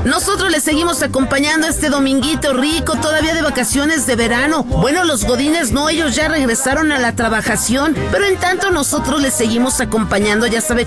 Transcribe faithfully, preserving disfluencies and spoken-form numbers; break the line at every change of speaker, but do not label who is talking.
Nosotros les seguimos acompañando este dominguito rico, todavía de vacaciones de verano. Bueno, los godines no, ellos ya regresaron a la trabajación, pero en tanto nosotros les seguimos acompañando, ya sabe,